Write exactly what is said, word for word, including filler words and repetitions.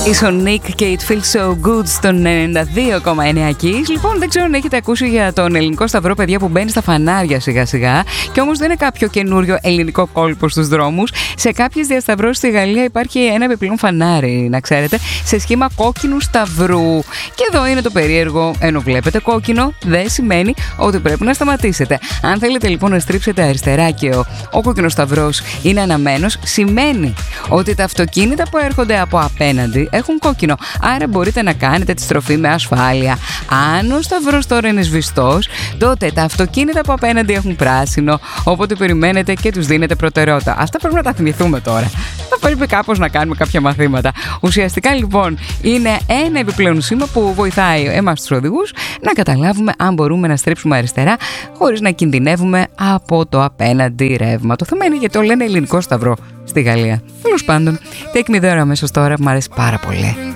Είσαι ο Nick και It Feels So Good στον ενενήντα δύο κόμμα εννέα Kiss. Λοιπόν, δεν ξέρω αν έχετε ακούσει για τον ελληνικό σταυρό, παιδιά, που μπαίνει στα φανάρια σιγά σιγά. Και όμως δεν είναι κάποιο καινούριο ελληνικό κόλπο στους δρόμους. Σε κάποιες διασταυρώσεις στη Γαλλία υπάρχει ένα επιπλέον φανάρι, να ξέρετε, σε σχήμα κόκκινου σταυρού. Και εδώ είναι το περίεργο. Ενώ βλέπετε κόκκινο, δεν σημαίνει ότι πρέπει να σταματήσετε. Αν θέλετε λοιπόν να στρίψετε αριστερά και ο, ο κόκκινος σταυρός είναι αναμένος, σημαίνει ότι τα αυτοκίνητα που έρχονται από απέναντι έχουν κόκκινο. Άρα μπορείτε να κάνετε τη στροφή με ασφάλεια. Αν ο σταυρός τώρα είναι σβηστός, τότε τα αυτοκίνητα από απέναντι έχουν πράσινο. Οπότε περιμένετε και τους δίνετε προτεραιότητα. Αυτά πρέπει να τα θυμηθούμε τώρα. Θα πρέπει κάπως να κάνουμε κάποια μαθήματα. Ουσιαστικά λοιπόν είναι ένα επιπλέον σήμα που βοηθάει εμάς τους οδηγούς να καταλάβουμε αν μπορούμε να στρίψουμε αριστερά χωρίς να κινδυνεύουμε από το απέναντι ρεύμα. Το θέμα είναι γιατί το λένε ελληνικό σταυρό στη Γαλλία. Τέλος πάντων, take me there αμέσως τώρα, που μου αρέσει πάρα πολύ.